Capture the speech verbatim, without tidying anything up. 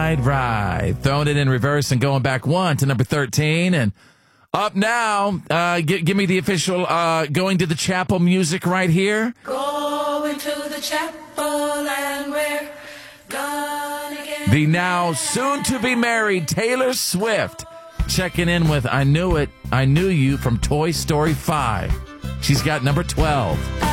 right, right. Throwing it in reverse and going back one to number thirteen. And up now, uh, g- give me the official uh, going to the chapel music right here. Going to the chapel and we're gonna get The now soon-to-be married Taylor Swift checking in with I Knew It, I Knew You from Toy Story five. She's got number twelve.